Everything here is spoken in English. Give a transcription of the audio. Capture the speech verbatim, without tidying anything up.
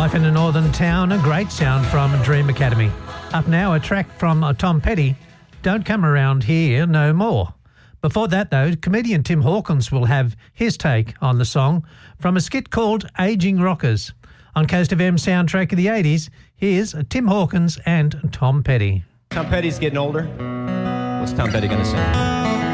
Life in a Northern Town, a great sound from Dream Academy. Up now, a track from uh, Tom Petty, Don't Come Around Here No More. Before that, though, comedian Tim Hawkins will have his take on the song from a skit called Aging Rockers. On Coast F M Soundtrack of the eighties, here's Tim Hawkins and Tom Petty. Tom Petty's getting older. What's Tom Petty going to sing?